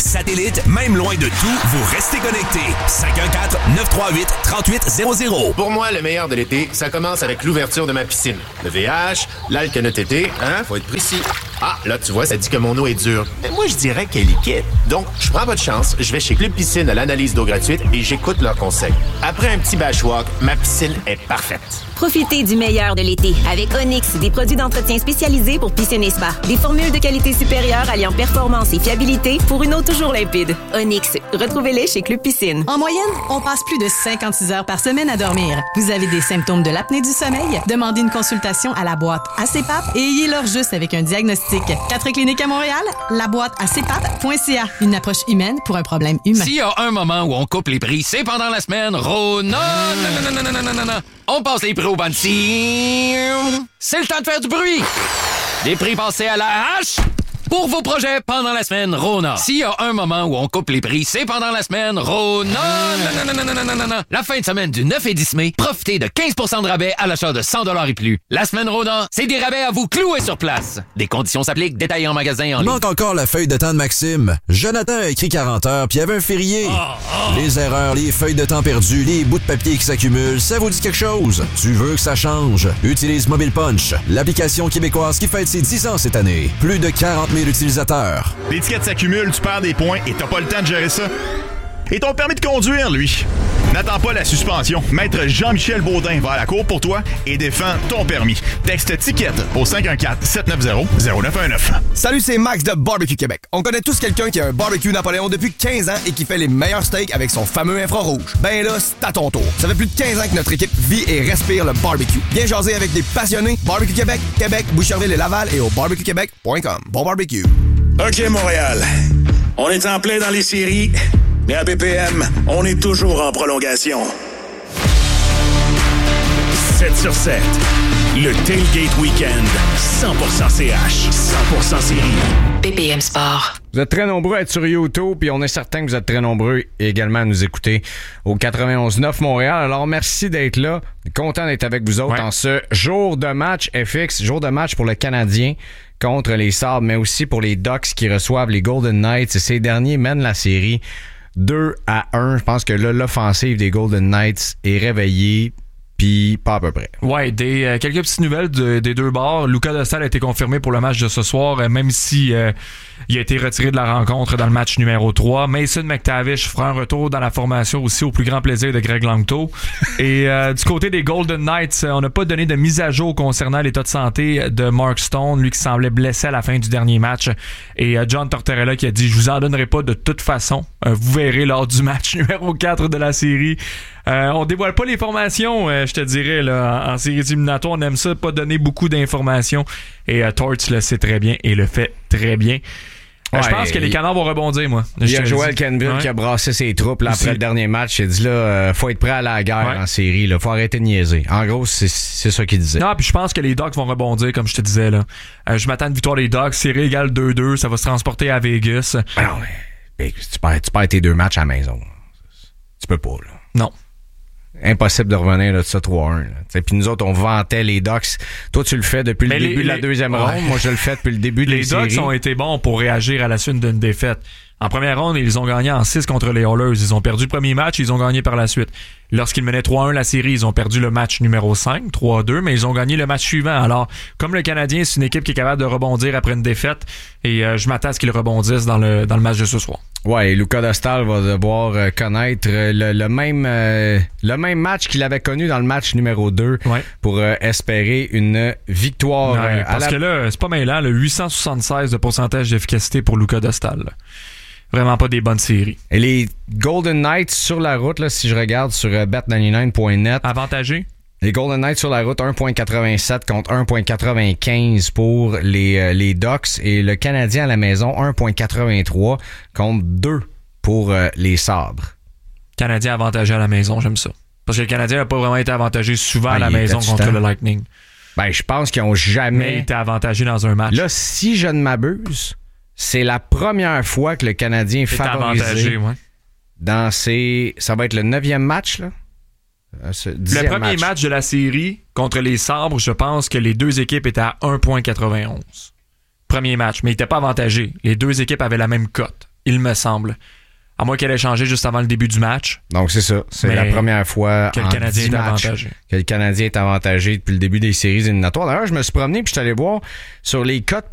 satellite, même loin de tout, vous restez connectés. 514-938-3800. Pour moi, le meilleur de l'été, ça commence avec l'ouverture de ma piscine. Le VH, l'alcanotété, faut être précis. Ah, là, tu vois, ça dit que mon eau est dure. Mais moi, je dirais qu'elle est liquide. Donc, je prends pas de chance, je vais chez Club Piscine à l'analyse d'eau gratuite et j'écoute leurs conseils. Après un petit bashwalk, ma piscine est parfaite. Profitez du meilleur de l'été avec Onyx, des produits d'entretien spécialisés pour piscine et spa. Des formules de qualité supérieure alliant performance et fiabilité pour une eau toujours limpide. Onyx, retrouvez-les chez Club Piscine. En moyenne, on passe plus de 56 heures par semaine à dormir. Vous avez des symptômes de l'apnée du sommeil? Demandez une consultation à la boîte ACPAP et ayez-leur juste avec un diagnostic. 4 cliniques à Montréal, la boîte acpap.ca. Une approche humaine pour un problème humain. S'il y a un moment où on coupe les prix, c'est pendant la semaine. Non. On passe les prix au Bansi. C'est le temps de faire du bruit. Des prix passés à la hache pour vos projets pendant la semaine Rona. S'il y a un moment où on coupe les prix, c'est pendant la semaine Rona. La fin de semaine du 9 et 10 mai, profitez de 15% de rabais à l'achat de 100$ et plus. La semaine Rona, c'est des rabais à vous clouer sur place. Des conditions s'appliquent, détaillés en magasin en ligne. Il manque encore la feuille de temps de Maxime. Jonathan a écrit 40 heures, puis il y avait un férié. Les erreurs, les feuilles de temps perdues, les bouts de papier qui s'accumulent, ça vous dit quelque chose? Tu veux que ça change? Utilise Mobile Punch, l'application québécoise qui fête ses 10 ans cette année. Plus de 40 000 utilisateurs. L'étiquette s'accumule, tu perds des points et t'as pas le temps de gérer ça. Et ton permis de conduire, lui? N'attends pas la suspension. Maître Jean-Michel Baudin va à la cour pour toi et défend ton permis. Texte TICKET au 514-790-0919. Salut, c'est Max de Barbecue Québec. On connaît tous quelqu'un qui a un barbecue Napoléon depuis 15 ans et qui fait les meilleurs steaks avec son fameux infrarouge. Ben là, c'est à ton tour. Ça fait plus de 15 ans que notre équipe vit et respire le barbecue. Viens jaser avec des passionnés. Barbecue Québec, Québec, Boucherville et Laval et au barbecuequebec.com. Bon barbecue. OK, Montréal. On est en plein dans les séries, mais à BPM, on est toujours en prolongation. 7 sur 7. Le Tailgate Weekend. 100% CH. 100% série. BPM Sport. Vous êtes très nombreux à être sur YouTube, puis on est certain que vous êtes très nombreux également à nous écouter au 91.9 Montréal. Alors, merci d'être là. Content d'être avec vous autres en ce jour de match FX, jour de match pour le Canadien contre les Sabres, mais aussi pour les Ducks qui reçoivent les Golden Knights. Et ces derniers mènent la série 2-1. Je pense que là, l'offensive des Golden Knights est réveillée. Puis pas à peu près. Ouais, quelques petites nouvelles des deux bords. Luca Dostal a été confirmé pour le match de ce soir, même si il a été retiré de la rencontre dans le match numéro 3. Mason McTavish fera un retour dans la formation aussi au plus grand plaisir de Greg Langto. Et du côté des Golden Knights, on n'a pas donné de mise à jour concernant l'état de santé de Mark Stone, lui qui semblait blessé à la fin du dernier match. Et John Tortorella qui a dit « Je vous en donnerai pas de toute façon. Vous verrez lors du match numéro 4 de la série. » On dévoile pas les formations, je te dirais, là, en séries éliminatoires. On aime ça, pas donner beaucoup d'informations. Et Torts le sait très bien et le fait très bien. Je pense que les Canards vont rebondir, moi. Il y a Joel Kenville qui a brassé ses troupes là, après le dernier match. Il a dit là, faut être prêt à la guerre en série. Là, faut arrêter de niaiser. En gros, c'est ça qu'il disait. Non, puis je pense que les Ducks vont rebondir, comme je te disais. Là. Je m'attends à une victoire des Ducks. Série égale 2-2. Ça va se transporter à Vegas. Non, mais tu perds tes deux matchs à la maison. Tu peux pas, là. Non. Impossible de revenir de ça 3-1. Puis nous autres, on vantait les Ducks. Toi, tu le fais depuis le début de la deuxième ronde. Moi, je le fais depuis le début de la série. Les Ducks ont été bons pour réagir à la suite d'une défaite. En première ronde, ils ont gagné en 6 contre les Oilers. Ils ont perdu le premier match, ils ont gagné par la suite. Lorsqu'ils menaient 3-1 la série, ils ont perdu le match numéro 5, 3-2, mais ils ont gagné le match suivant. Alors, comme le Canadien, c'est une équipe qui est capable de rebondir après une défaite, et je m'attends à ce qu'ils rebondissent dans le match de ce soir. Ouais, Luca Dostal va devoir connaître le même match qu'il avait connu dans le match numéro 2 pour espérer une victoire. Parce que là, c'est pas mêlant, le 876 de pourcentage d'efficacité pour Luca Dostal. Là. Vraiment pas des bonnes séries. Et les Golden Knights sur la route, là, si je regarde sur bet99.net. Avantagé? Les Golden Knights sur la route, 1.87 contre 1.95 pour les Ducks. Et le Canadien à la maison, 1.83 contre 2 pour les Sabres. Canadien avantagé à la maison, j'aime ça. Parce que le Canadien n'a pas vraiment été avantagé souvent à la maison contre le Lightning. Ben, je pense qu'ils n'ont jamais été avantagés dans un match. Là, si je ne m'abuse, c'est la première fois que le Canadien est favorisé dans ses... Ça va être le 9e match, là? Le premier match de la série contre les Sabres, je pense que les deux équipes étaient à 1.91. Premier match, mais ils n'étaient pas avantagés. Les deux équipes avaient la même cote. il me semble. À moins qu'elle ait changé juste avant le début du match. Donc, c'est ça. C'est Mais la première fois que le Canadien est avantagé. Que le Canadien est avantagé depuis le début des séries éliminatoires. D'ailleurs, je me suis promené puis je suis allé voir sur les cotes